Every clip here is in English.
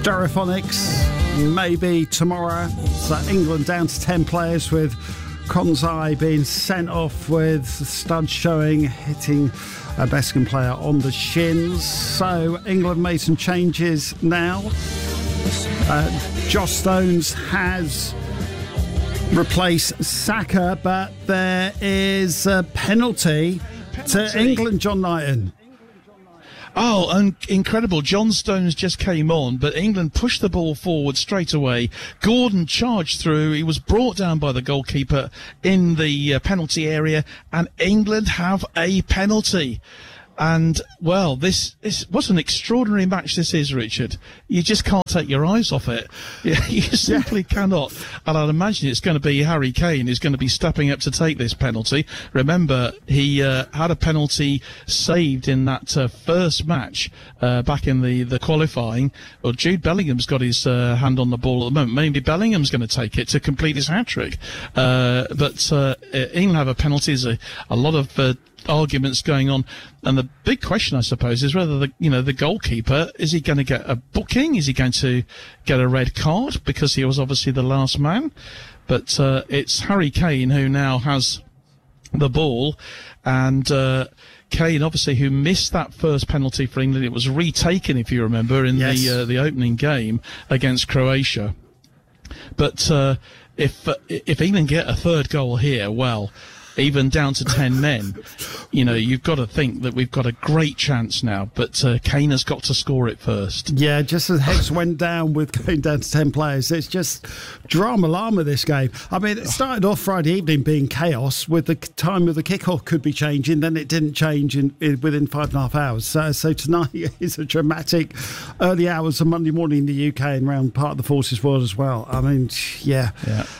Stereophonics, maybe tomorrow. So England down to 10 players with Konzai being sent off with studs showing, hitting a Bescon player on the shins. So England made some changes now. Josh Stones has replaced Saka, but there is a penalty to England, John Knighton. Oh, incredible. John Stones just came on, but England pushed the ball forward straight away. Gordon charged through. He was brought down by the goalkeeper in the penalty area, and England have a penalty. And, well, what an extraordinary match this is, Richard. You just can't take your eyes off it. You simply cannot. And I'd imagine it's going to be Harry Kane who's going to be stepping up to take this penalty. Remember, he had a penalty saved in that first match back in the qualifying. Well, Jude Bellingham's got his hand on the ball at the moment. Maybe Bellingham's going to take it to complete his hat-trick. But England have a penalty. There's a lot of arguments going on, and the big question, I suppose, is whether the goalkeeper, is he going to get a booking? Is he going to get a red card because he was obviously the last man? But it's Harry Kane who now has the ball, and Kane, obviously, who missed that first penalty for England. It was retaken, if you remember, in the opening game against Croatia. But if England get a third goal here, well, even down to 10 men, you've got to think that we've got a great chance now. But Kane has got to score it first. Yeah, just as Hex went down with going down to 10 players, it's just drama-llama, this game. I mean, it started off Friday evening being chaos, with the time of the kickoff could be changing, then it didn't change within 5.5 hours. So tonight is a dramatic early hours of Monday morning in the UK and around part of the Forces world as well. I mean, yeah.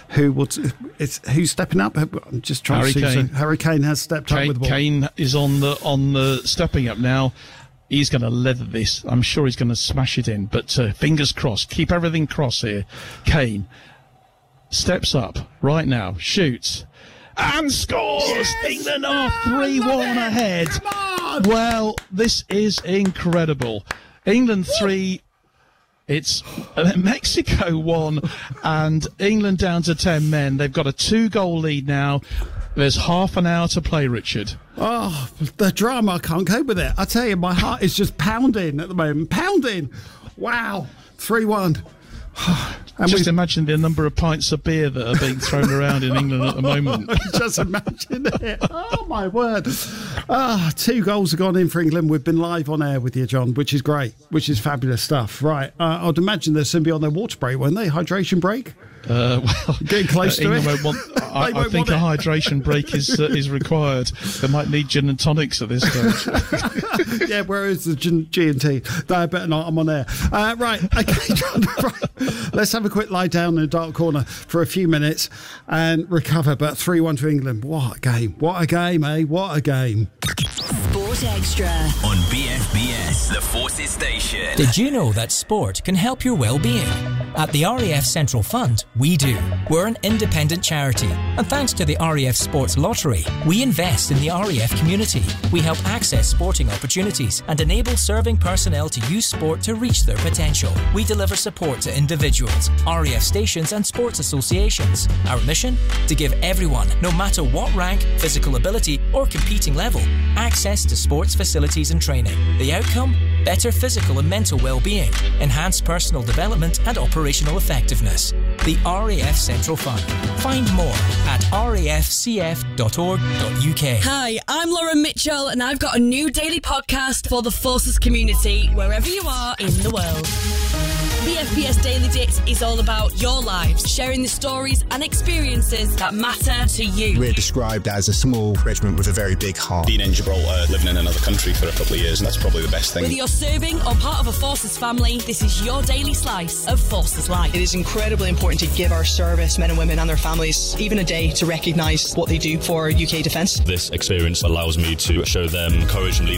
Who's stepping up? I'm just trying to see. Harry Kane has stepped up with the ball. Kane is on the stepping up now. He's going to leather this. I'm sure he's going to smash it in. But fingers crossed. Keep everything crossed here. Kane steps up right now, shoots, and scores. Yes! England are 3-1 ahead. Well, this is incredible. England 3. It's Mexico 1 and England down to 10 men. They've got a 2-goal lead now. There's half an hour to play, Richard. Oh, the drama, I can't cope with it. I tell you, my heart is just pounding at the moment. Pounding! Wow. 3-1. And just imagine the number of pints of beer that are being thrown around in England at the moment. Just imagine it. Oh, my word. 2 goals have gone in for England. We've been live on air with you, John, which is great, which is fabulous stuff. Right. I'd imagine they'll soon be on their water break, won't they? Hydration break? Well, getting close to it. I think a hydration break is required. They might need gin and tonics at this stage. Yeah, where is the G&T? No, better not. I'm on air. Right, okay, John. Right. Let's have a quick lie down in a dark corner for a few minutes and recover. But 3-1 to England. What a game. What a game, eh? What a game. Sport Extra on BFBS, the Forces station. Did you know that sport can help your well-being? At the RAF Central Fund, we do. We're an independent charity, and thanks to the RAF Sports Lottery, we invest in the RAF community. We help access sporting opportunities and enable serving personnel to use sport to reach their potential. We deliver support to individuals, RAF stations and sports associations. Our mission? To give everyone, no matter what rank, physical ability or competing level, access to sports facilities and training. The outcome? Better physical and mental well-being, enhanced personal development and operational effectiveness. The RAF Central Fund. Find more at rafcf.org.uk. Hi, I'm Lauren Mitchell and I've got a new daily podcast for the Forces community, wherever you are in the world. BFBS Daily Date is all about your lives, sharing the stories and experiences that matter to you. We're described as a small regiment with a very big heart. Being in Gibraltar, living in another country for a couple of years, and that's probably the best thing. Whether you're serving or part of a Forces family, this is your daily slice of Forces life. It is incredibly important to give our service men and women and their families even a day to recognise what they do for UK defence. This experience allows me to show them courage and leadership